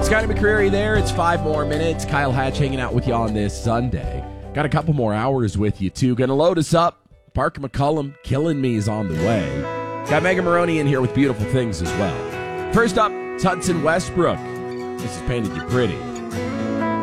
Scotty McCreery there. It's 5 more minutes. Kyle Hatch hanging out with you on this Sunday. Got a couple more hours with you, too. Going to load us up. Parker McCullum, Killing Me, is on the way. Got Megan Maroney in here with beautiful things as well. First up, it's Hudson Westbrook. This is Painted You Pretty.